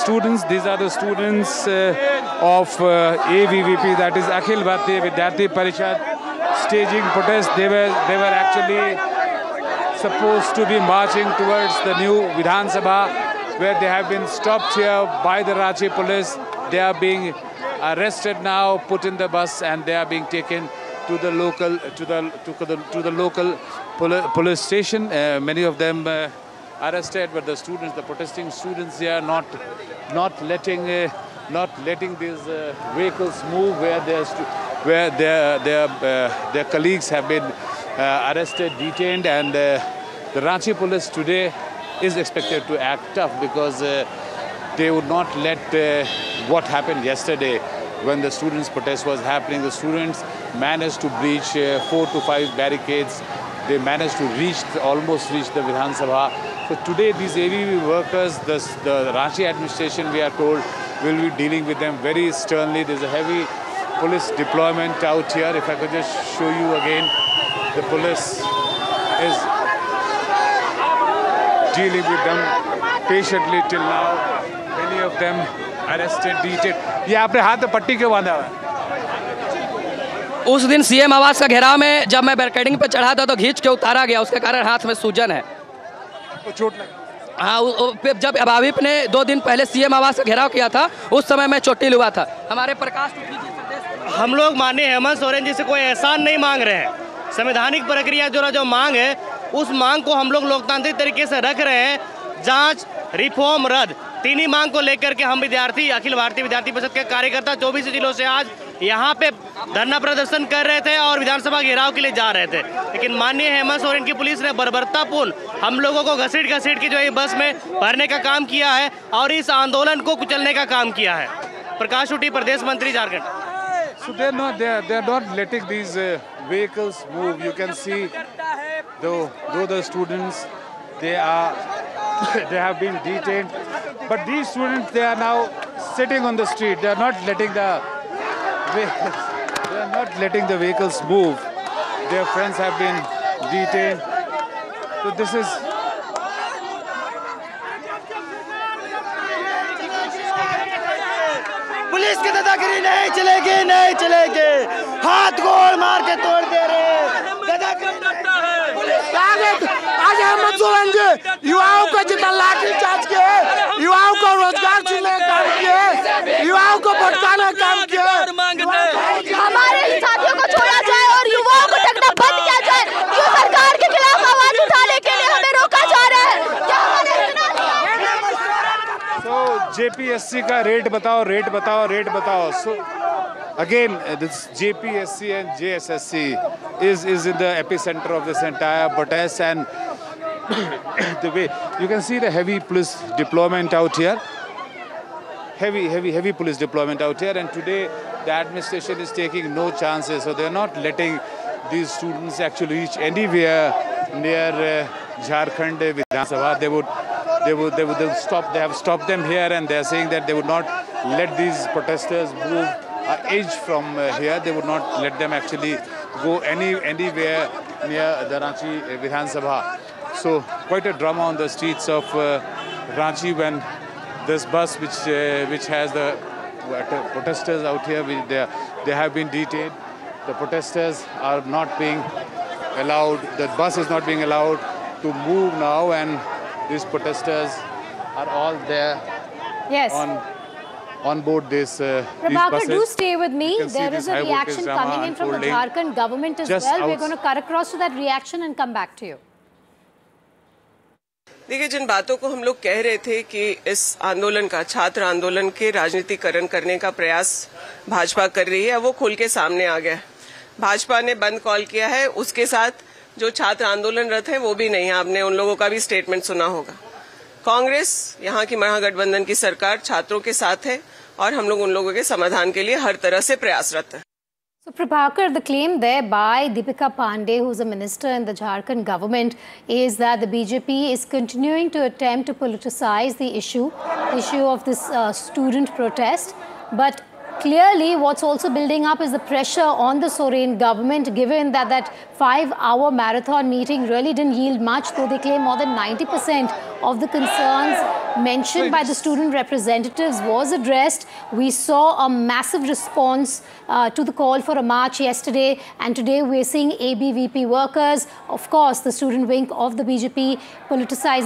students. These are the students of AVVP, that is Akhil Bharatiya Vidyarthi Parishad, staging protest. They were actually supposed to be marching towards the new Vidhan Sabha, where they have been stopped here by the Ranchi police. They are being arrested now, put in the bus, and they are being taken to the local police station. Many of them arrested, but the students, the protesting students, they are not letting these vehicles move where their colleagues have been arrested, detained, and the Ranchi police today is expected to act tough, because they would not let what happened yesterday when the students' protest was happening. The students managed to breach 4 to 5 barricades. They managed to almost reach the Vidhan Sabha. So today these AVV workers, the Ranchi administration, we are told, will be dealing with them very sternly. There's a heavy police deployment out here. If I could just show you again, the police is dealing with them patiently till now. Many of them arrested, detained. ये आपने हाथ में पट्टी क्यों बांधा हुआ है? उस दिन सीएम आवास का घेराव में जब मैं बैरिकेडिंग पे चढ़ा था तो खींच के उतारा गया, उसके कारण हाथ में सूजन है। चोट लगी? हाँ, जब अभाविप ने 2 दिन पहले सीएम आवास का घेराव किया था, उस समय मैं चोटिल हुआ था। हमारे प्रकाश, हम लोग माननीय हेमंत सोरेन जी से कोई एहसान नहीं मांग रहे हैं। संवैधानिक प्रक्रिया जो मांग है, उस मांग को हम लोग लोकतांत्रिक तरीके से रख रहे हैं। जांच, रिफॉर्म, रद्द, तीन ही मांग को लेकर के हम विद्यार्थी, अखिल भारतीय विद्यार्थी परिषद के कार्यकर्ता 24 जिलों से आज यहाँ पे धरना प्रदर्शन कर रहे थे और विधानसभा घेराव के लिए जा रहे थे। लेकिन माननीय हेमंत सोरेन की पुलिस ने बर्बरतापूर्ण हम लोगों को घसीट के जो ये बस में भरने का काम किया है और इस आंदोलन को कुचलने का काम किया है। प्रकाश उटी, प्रदेश मंत्री, Jharkhand. So they are not letting these vehicles move. You can see though the students, they have been detained, but these students, they are now sitting on the street. They are not letting the vehicles move. Their friends have been detained. So this is police की दादागिरी नहीं चलेगी। हाथ गोल मार के तोड़ दे रहे। आज हेमंत सोरेन जी युवाओं को जितना लाठी चार्ज किए, युवाओं को रोजगार छीनने का काम किए, युवाओं को भटकाने का काम किए। हमारे साथियों को छोड़ा जाए और युवाओं को ठगना बंद किया जाए। जो सरकार के खिलाफ आवाज उठाने के लिए हमें रोका जा रहा है। So JPSC का रेट बताओ। So again, this JPSC and JSSC is in the epicenter of this entire protest, and the way you can see the heavy police deployment out here. Heavy police deployment out here, and today the administration is taking no chances. So they're not letting these students actually reach anywhere near Jharkhand Vidhan Sabha. They would stop. They have stopped them here, and they're saying that they would not let these protesters move an inch from here. They would not let them actually go anywhere near the Ranchi Vidhan Sabha. So quite a drama on the streets of Ranchi when this bus, which has the protesters out here, they have been detained. The protesters are not being allowed. The bus is not being allowed to move now, and these protesters are all there. Yes. On board this Prabhakar, buses. do stay with me. There is a reaction coming in from the Jharkhand government as well. We're going to cut across to that reaction and come back to you. देखिए, जिन बातों को हम लोग कह रहे थे कि इस आंदोलन का, छात्र आंदोलन के राजनीतिकरण करने का प्रयास भाजपा कर रही है, वो खुल के सामने आ गया है। भाजपा ने बंद कॉल किया है, उसके साथ जो छात्र आंदोलनरत हैं वो भी नहीं है। आपने उन लोगों का भी स्टेटमेंट सुना होगा। कांग्रेस, यहाँ की महागठबंधन की सरकार छात्रों के साथ है और हम लोग उन लोगों के समाधान के लिए हर तरह से प्रयासरत हैं। So Prabhakar, the claim there by Deepika Pandey, who's a minister in the Jharkhand government, is that the BJP is continuing to attempt to politicize the issue of this student protest. But clearly, what's also building up is the pressure on the Soren government, given that 5-hour marathon meeting really didn't yield much, though they claim more than 90% of the concerns mentioned by the student representatives was addressed. We saw a massive response to the call for a march yesterday, and today we're seeing ABVP workers, of course the student wing of the BJP, politicizing